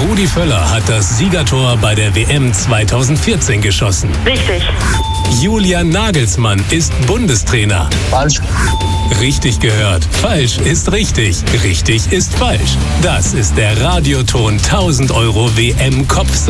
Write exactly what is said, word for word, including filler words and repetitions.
Rudi Völler hat das Siegertor bei der W M zweitausendvierzehn geschossen. Richtig. Julian Nagelsmann ist Bundestrainer. Falsch. Richtig gehört. Falsch ist richtig. Richtig ist falsch. Das ist der Radioton tausend Euro W M-Kopf.